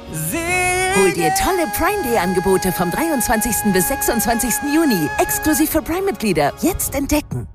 Hol dir tolle Prime-Day-Angebote vom 23. bis 26. Juni. Exklusiv für Prime-Mitglieder. Jetzt entdecken.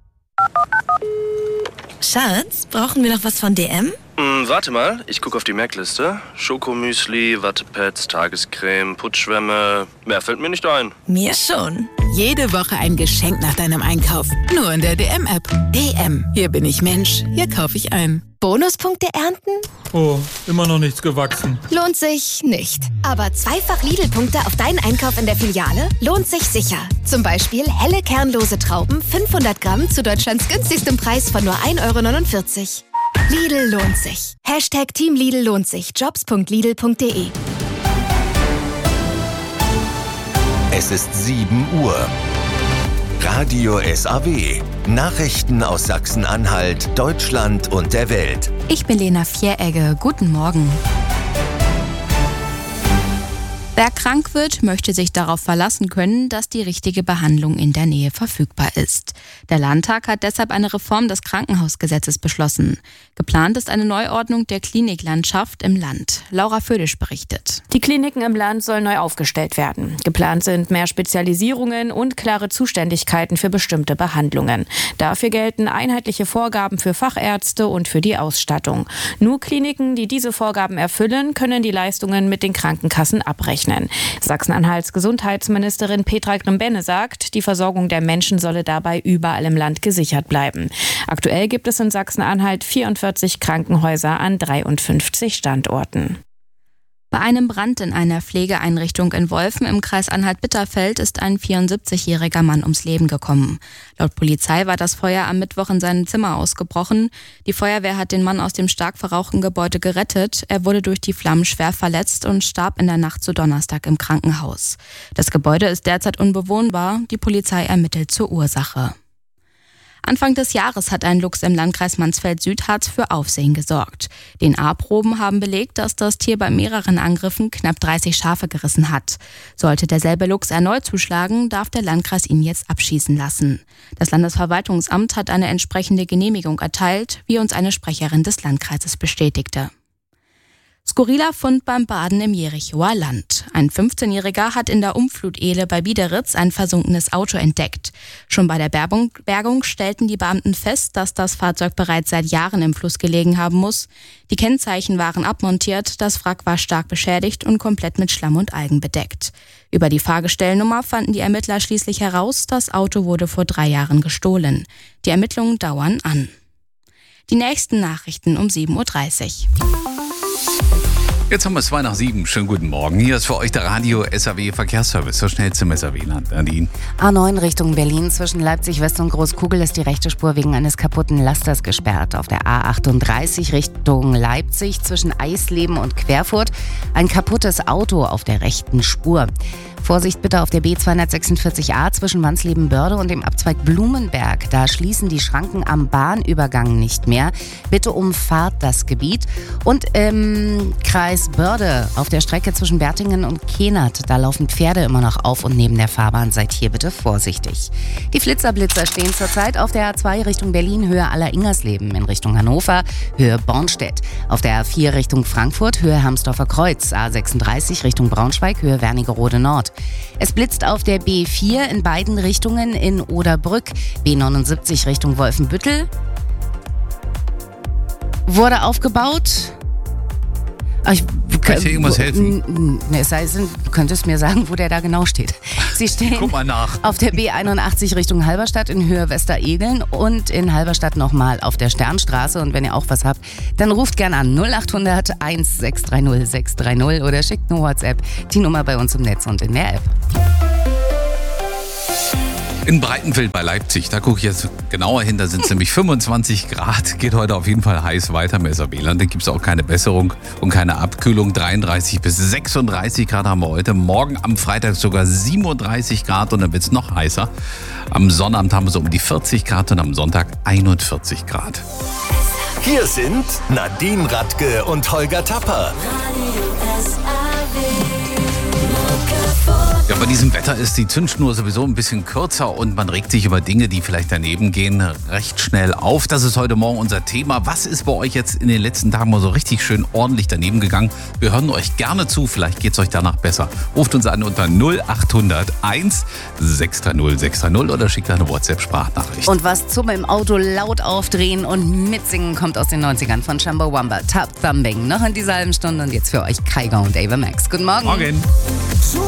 Schatz, brauchen wir noch was von DM? Warte mal, ich gucke auf die Merkliste. Schokomüsli, Wattepads, Tagescreme, Putzschwämme. Mehr fällt mir nicht ein. Mir schon. Jede Woche ein Geschenk nach deinem Einkauf. Nur in der DM-App. DM. Hier bin ich Mensch. Hier kaufe ich ein. Bonuspunkte ernten? Oh, immer noch nichts gewachsen. Lohnt sich nicht. Aber zweifach Lidl-Punkte auf deinen Einkauf in der Filiale lohnt sich sicher. Zum Beispiel helle kernlose Trauben 500 Gramm zu Deutschlands günstigstem Preis von nur 1,49 €. Lidl lohnt sich. Hashtag Team Lidl lohnt sich. Jobs.lidl.de. Es ist 7 Uhr. Radio SAW. Nachrichten aus Sachsen-Anhalt, Deutschland und der Welt. Ich bin Lena Vieregge. Guten Morgen. Wer krank wird, möchte sich darauf verlassen können, dass die richtige Behandlung in der Nähe verfügbar ist. Der Landtag hat deshalb eine Reform des Krankenhausgesetzes beschlossen. Geplant ist eine Neuordnung der Kliniklandschaft im Land. Laura Födisch berichtet. Die Kliniken im Land sollen neu aufgestellt werden. Geplant sind mehr Spezialisierungen und klare Zuständigkeiten für bestimmte Behandlungen. Dafür gelten einheitliche Vorgaben für Fachärzte und für die Ausstattung. Nur Kliniken, die diese Vorgaben erfüllen, können die Leistungen mit den Krankenkassen abrechnen. Sachsen-Anhalts Gesundheitsministerin Petra Grimbenne sagt, die Versorgung der Menschen solle dabei überall im Land gesichert bleiben. Aktuell gibt es in Sachsen-Anhalt 44 Krankenhäuser an 53 Standorten. Bei einem Brand in einer Pflegeeinrichtung in Wolfen im Kreis Anhalt-Bitterfeld ist ein 74-jähriger Mann ums Leben gekommen. Laut Polizei war das Feuer am Mittwoch in seinem Zimmer ausgebrochen. Die Feuerwehr hat den Mann aus dem stark verrauchten Gebäude gerettet. Er wurde durch die Flammen schwer verletzt und starb in der Nacht zu Donnerstag im Krankenhaus. Das Gebäude ist derzeit unbewohnbar. Die Polizei ermittelt zur Ursache. Anfang des Jahres hat ein Luchs im Landkreis Mansfeld-Südharz für Aufsehen gesorgt. DNA-Proben haben belegt, dass das Tier bei mehreren Angriffen knapp 30 Schafe gerissen hat. Sollte derselbe Luchs erneut zuschlagen, darf der Landkreis ihn jetzt abschießen lassen. Das Landesverwaltungsamt hat eine entsprechende Genehmigung erteilt, wie uns eine Sprecherin des Landkreises bestätigte. Skurriler Fund beim Baden im Jerichoer Land. Ein 15-Jähriger hat in der Umflutehle bei Biederitz ein versunkenes Auto entdeckt. Schon bei der Bergung stellten die Beamten fest, dass das Fahrzeug bereits seit Jahren im Fluss gelegen haben muss. Die Kennzeichen waren abmontiert, das Wrack war stark beschädigt und komplett mit Schlamm und Algen bedeckt. Über die Fahrgestellnummer fanden die Ermittler schließlich heraus, das Auto wurde vor 3 Jahren gestohlen. Die Ermittlungen dauern an. Die nächsten Nachrichten um 7.30 Uhr. Jetzt haben wir es 2 nach 7. Schönen guten Morgen. Hier ist für euch der Radio SAW Verkehrsservice. So schnell zum SAW-Land. Nadine. A9 Richtung Berlin. Zwischen Leipzig West und Großkugel ist die rechte Spur wegen eines kaputten Lasters gesperrt. Auf der A38 Richtung Leipzig zwischen Eisleben und Querfurt ein kaputtes Auto auf der rechten Spur. Vorsicht bitte auf der B246a zwischen Wansleben-Börde und dem Abzweig Blumenberg. Da schließen die Schranken am Bahnübergang nicht mehr. Bitte umfahrt das Gebiet. Und im Kreis Börde auf der Strecke zwischen Bertingen und Kehnert, da laufen Pferde immer noch auf und neben der Fahrbahn. Seid hier bitte vorsichtig. Die Flitzer-Blitzer stehen zurzeit auf der A2 Richtung Berlin, Höhe Aller-Ingersleben, in Richtung Hannover, Höhe Bornstedt. Auf der A4 Richtung Frankfurt, Höhe Hamsdorfer Kreuz. A36 Richtung Braunschweig, Höhe Wernigerode Nord. Es blitzt auf der B4 in beiden Richtungen in Oderbrück. B79 Richtung Wolfenbüttel. Wurde aufgebaut. Kann ich dir irgendwas helfen? Es sei denn, du könntest mir sagen, wo der da genau steht. Sie stehen Guck mal nach. Auf der B81 Richtung Halberstadt in Höhe Westeregeln und in Halberstadt nochmal auf der Sternstraße. Und wenn ihr auch was habt, dann ruft gern an 0800 1630 630 oder schickt eine WhatsApp. Die Nummer bei uns im Netz und in der App. In Breitenfeld bei Leipzig, da gucke ich jetzt genauer hin, da sind es nämlich 25 Grad. Geht heute auf jeden Fall heiß weiter im SAW-Land. Da gibt es auch keine Besserung und keine Abkühlung. 33 bis 36 Grad haben wir heute. Morgen am Freitag sogar 37 Grad und dann wird es noch heißer. Am Sonnabend haben wir so um die 40 Grad und am Sonntag 41 Grad. Hier sind Nadine Radke und Holger Tapper. Ja, Bei diesem Wetter ist die Zündschnur sowieso ein bisschen kürzer und man regt sich über Dinge, die vielleicht daneben gehen, recht schnell auf. Das ist heute Morgen unser Thema. Was ist bei euch jetzt in den letzten Tagen mal so richtig schön ordentlich daneben gegangen? Wir hören euch gerne zu, vielleicht geht es euch danach besser. Ruft uns an unter 0800 1 630 630 oder schickt eine WhatsApp-Sprachnachricht. Und was zum im Auto laut aufdrehen und mitsingen kommt aus den 90ern von Chumbawamba. Tap Thumbing. Noch in dieser halben Stunde und jetzt für euch Kygo und Ava Max. Guten Morgen. Morgen.